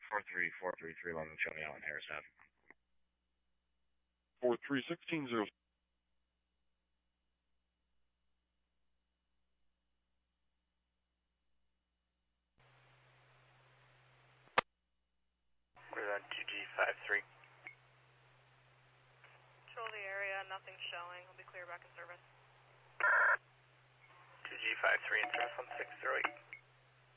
43433 London, show me out in Harris Ave. 43160. We're on 2G53. Control the area, nothing showing. We'll be clear back in service. 2G53 in service 1608.